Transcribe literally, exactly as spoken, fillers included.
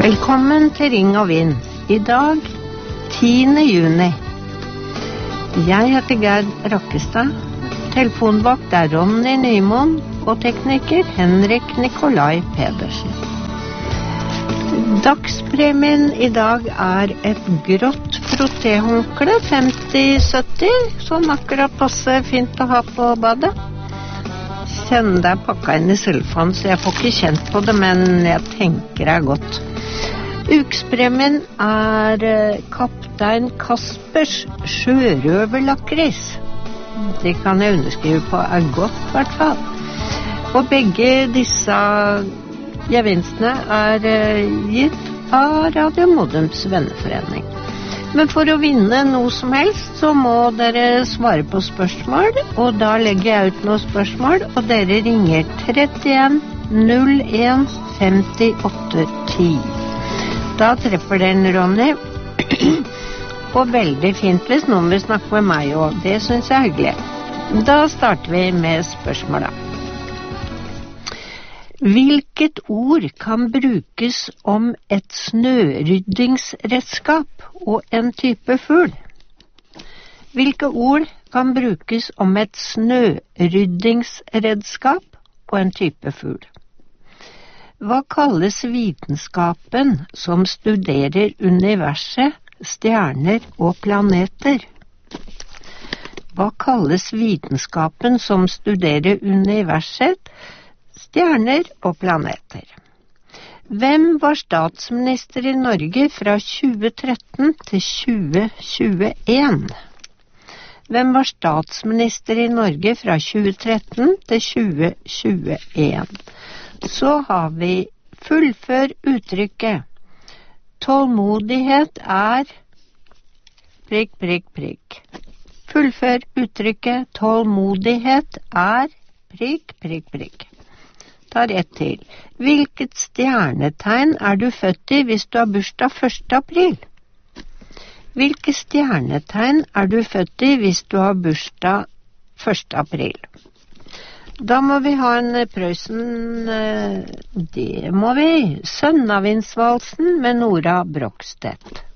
Velkommen til Ring og Vind. I dag, tiende juni. Jeg heter Gerd Rakkestad. Telefonvakt er Ronny Nymoen og tekniker Henrik Nikolai Pedersen. Dagspremien i dag er et grått frottéhåndkle, femti sytti, som akkurat passer fint å ha på badet. Kjenn det er pakket inn i cellofan, så jeg får ikke kjent på det, men jeg tenker det er godt. Ukespremien er kaptein Kaspers sjørøverlakris. Det kan jeg underskrive på er godt, i hvert fall. Og begge disse gevinstene er gitt av Radio Modums venneforening. Men for å vinne noe som helst, så må dere svare på spørsmål, og da legger jeg ut noen spørsmål, og dere ringer trettien null en femtiåtte ti. Da treffer den Ronny, og veldig fint hvis noen vil snakke med meg, og det synes jeg er hyggelig. Da starter vi med spørsmålet. Hvilket ord kan brukes om et snøryddingsredskap og en type fugl? Hvilke ord kan brukes om et snøryddingsredskap og en type fugl? Hva kalles vitenskapen som studerer universet, stjerner og planeter? Hva kalles vitenskapen som studerer universet, stjerner og planeter? Hvem var statsminister i Norge fra tjue tretten til tjue tjueen? Hvem var statsminister i Norge fra tjue tretten til tjue tjueen? Så har vi fullfør uttrykket. Tålmodighet er prikk, prikk, prikk. Fullfør uttrykket. Tålmodighet er prikk, prikk, prikk. Tar ett til. Hvilket stjernetegn er du født i hvis du har bursdag første april? Hvilket stjernetegn er du født i hvis du har bursdag første april? Da må vi ha en Prøysen, det må vi. Sønnavindsvalsen med Nora Brogstedt.